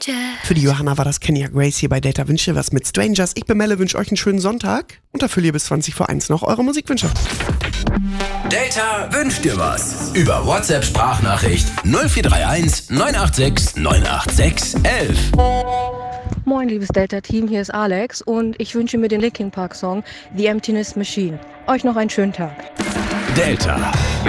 Für die Johanna war das Kenya Grace hier bei Delta. Wünsche was mit Strangers. Ich bin Melle, wünsche euch einen schönen Sonntag und erfülle ihr bis 20 vor 1 noch eure Musikwünsche. Delta wünscht dir was. Über WhatsApp-Sprachnachricht 0431 986 986 11. Moin, liebes Delta-Team, hier ist Alex und ich wünsche mir den Linkin Park-Song The Emptiness Machine. Euch noch einen schönen Tag. Delta.